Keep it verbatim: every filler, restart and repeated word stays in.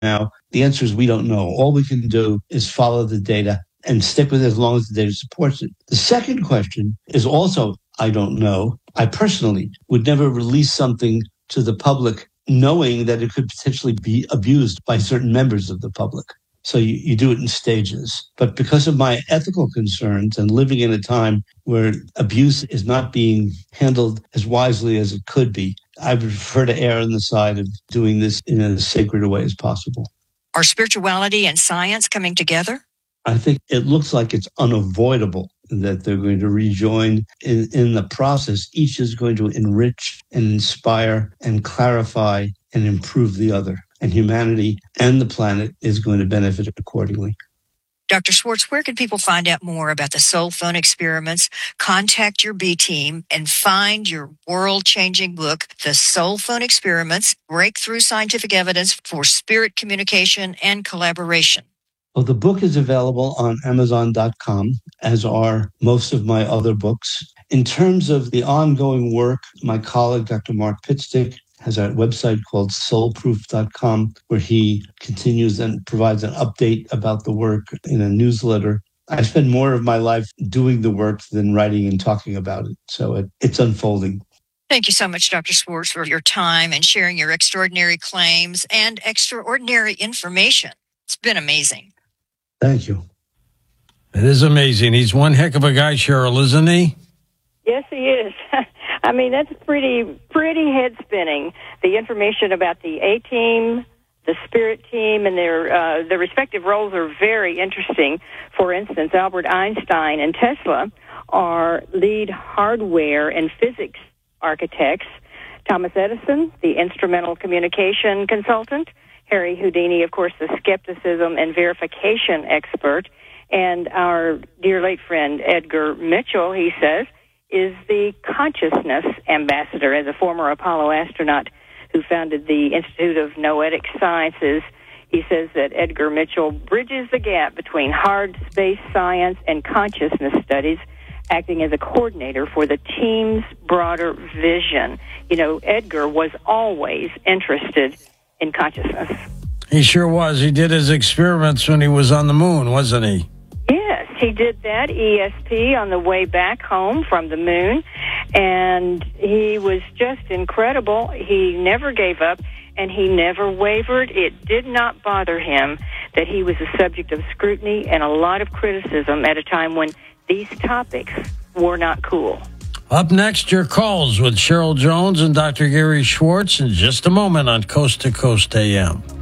now? The answer is we don't know. All we can do is follow the data and stick with it as long as the data supports it. The second question is also, I don't know. I personally would never release something to the public knowing that it could potentially be abused by certain members of the public. So you, you do it in stages. But because of my ethical concerns and living in a time where abuse is not being handled as wisely as it could be, I would prefer to err on the side of doing this in as sacred a way as possible. Are spirituality and science coming together? I think it looks like it's unavoidable that they're going to rejoin. In, in the process, each is going to enrich and inspire and clarify and improve the other. And humanity and the planet is going to benefit accordingly. Doctor Schwartz, where can people find out more about the Soul Phone experiments, contact your B team, and find your world-changing book, The Soul Phone Experiments, Breakthrough Scientific Evidence for Spirit Communication and Collaboration? Well, the book is available on Amazon dot com, as are most of my other books. In terms of the ongoing work, my colleague, Doctor Mark Pitstick, has a website called soul proof dot com, where he continues and provides an update about the work in a newsletter. I spend more of my life doing the work than writing and talking about it, so it, it's unfolding. Thank you so much, Doctor Schwartz, for your time and sharing your extraordinary claims and extraordinary information. It's been amazing. Thank you. It is amazing. He's one heck of a guy, Cheryl, isn't he? Yes, he is. I mean, that's pretty pretty head-spinning. The information about the A-team, the Spirit team, and their uh, their respective roles are very interesting. For instance, Albert Einstein and Tesla are lead hardware and physics architects. Thomas Edison, the instrumental communication consultant. Harry Houdini, of course, the skepticism and verification expert. And our dear late friend Edgar Mitchell, he says, is the consciousness ambassador. As a former Apollo astronaut who founded the Institute of Noetic Sciences, he says that Edgar Mitchell bridges the gap between hard space science and consciousness studies, acting as a coordinator for the team's broader vision. You know, Edgar was always interested in consciousness. He sure was. He did his experiments when he was on the moon, wasn't he? Yes, he did that, E S P, on the way back home from the moon, and he was just incredible. He never gave up, and he never wavered. It did not bother him that he was the subject of scrutiny and a lot of criticism at a time when these topics were not cool. Up next, your calls with Cheryl Jones and Doctor Gary Schwartz in just a moment on Coast to Coast A M.